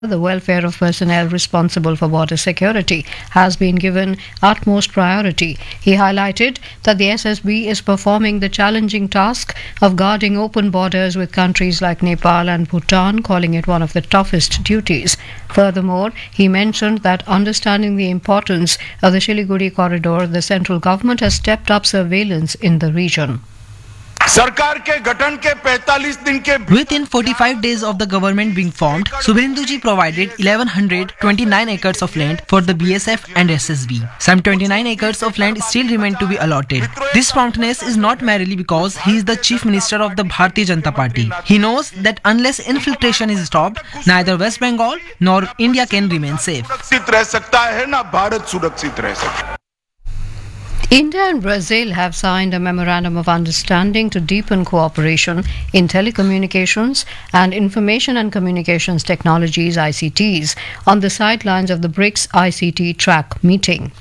The welfare of personnel responsible for border security has been given utmost priority. He highlighted that the SSB is performing the challenging task of guarding open borders with countries like Nepal and Bhutan, calling it one of the toughest duties. Furthermore, he mentioned that understanding the importance of the Siliguri corridor, the central government has stepped up surveillance in the region. Within 45 days of the government being formed, Subhenduji provided 1129 acres of land for the BSF and SSB. Some 29 acres of land still remain to be allotted. This promptness is not merely because he is the Chief Minister of the Bharatiya Janata Party. He knows that unless infiltration is stopped, neither West Bengal nor India can remain safe. India and Brazil have signed a memorandum of understanding to deepen cooperation in telecommunications and information and communications technologies (ICTs) on the sidelines of the BRICS ICT track meeting.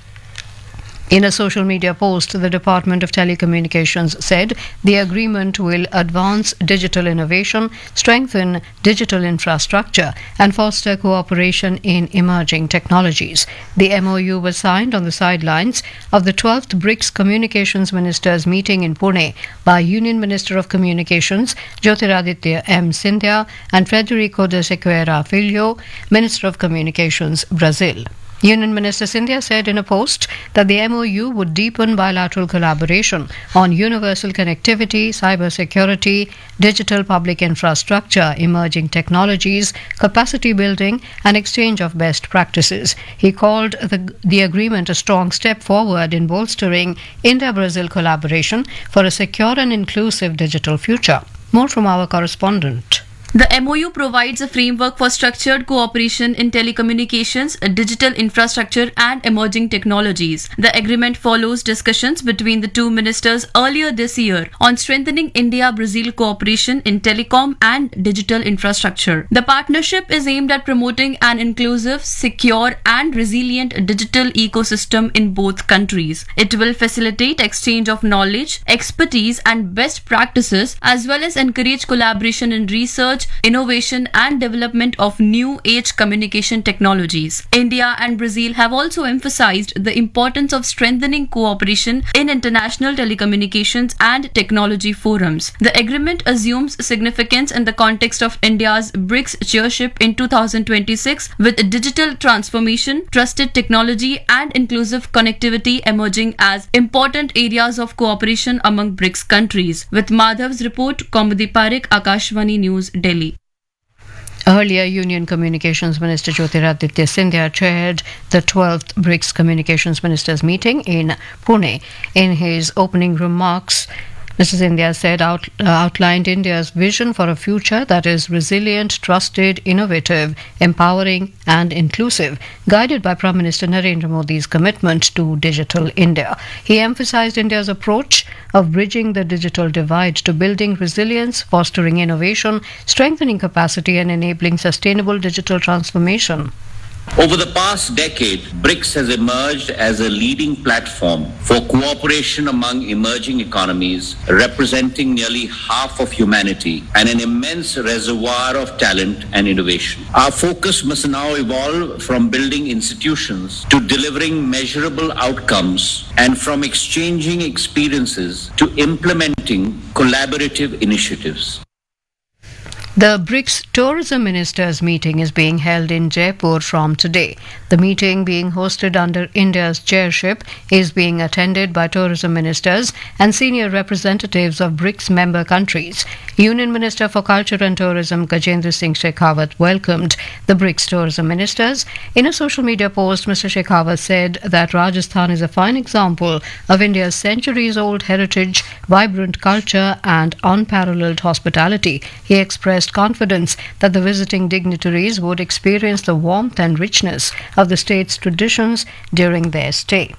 In a social media post, the Department of Telecommunications said the agreement will advance digital innovation, strengthen digital infrastructure, and foster cooperation in emerging technologies. The MOU was signed on the sidelines of the 12th BRICS Communications Ministers meeting in Pune by Union Minister of Communications Jyotiraditya M. Scindia and Federico de Sequeira Filho, Minister of Communications, Brazil. Union Minister Scindia said in a post that the MOU would deepen bilateral collaboration on universal connectivity, cybersecurity, digital public infrastructure, emerging technologies, capacity building, and exchange of best practices. He called the agreement a strong step forward in bolstering India-Brazil collaboration for a secure and inclusive digital future. More from our correspondent. The MOU provides a framework for structured cooperation in telecommunications, digital infrastructure, and emerging technologies. The agreement follows discussions between the two ministers earlier this year on strengthening India-Brazil cooperation in telecom and digital infrastructure. The partnership is aimed at promoting an inclusive, secure, and resilient digital ecosystem in both countries. It will facilitate exchange of knowledge, expertise, and best practices, as well as encourage collaboration in research, innovation and development of new age communication technologies. India and Brazil have also emphasized the importance of strengthening cooperation in international telecommunications and technology forums. The agreement assumes significance in the context of India's BRICS chairship in 2026, with digital transformation, trusted technology and inclusive connectivity emerging as important areas of cooperation among BRICS countries. With Madhav's report, Kaumudi Parekh, Akashvani News, Delhi. Earlier, Union Communications Minister Jyotiraditya Scindia chaired the 12th BRICS Communications Ministers meeting in Pune. In his opening remarks, Mr. Scindia said outlined India's vision for a future that is resilient, trusted, innovative, empowering and inclusive, guided by Prime Minister Narendra Modi's commitment to Digital India. He emphasized India's approach of bridging the digital divide to building resilience, fostering innovation, strengthening capacity and enabling sustainable digital transformation. Over the past decade, BRICS has emerged as a leading platform for cooperation among emerging economies, representing nearly half of humanity and an immense reservoir of talent and innovation. Our focus must now evolve from building institutions to delivering measurable outcomes, and from exchanging experiences to implementing collaborative initiatives. The BRICS Tourism Ministers meeting is being held in Jaipur from today. The meeting, being hosted under India's chairship, is being attended by tourism ministers and senior representatives of BRICS member countries. Union Minister for Culture and Tourism Gajendra Singh Shekhawat welcomed the BRICS tourism ministers. In a social media post, Mr. Shekhawat said that Rajasthan is a fine example of India's centuries-old heritage, vibrant culture and unparalleled hospitality. He expressed confidence that the visiting dignitaries would experience the warmth and richness of the state's traditions during their stay.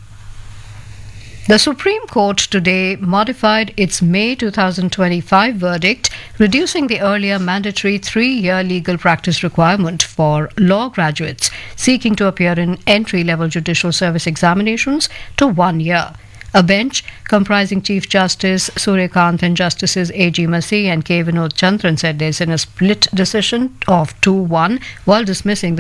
The Supreme Court today modified its May 2025 verdict, reducing the earlier mandatory 3-year legal practice requirement for law graduates seeking to appear in entry-level judicial service examinations to 1 year. A bench comprising Chief Justice Suryakant and Justices A.G. Masih and K. Vinod Chandran said this in a split decision of 2-1 while dismissing the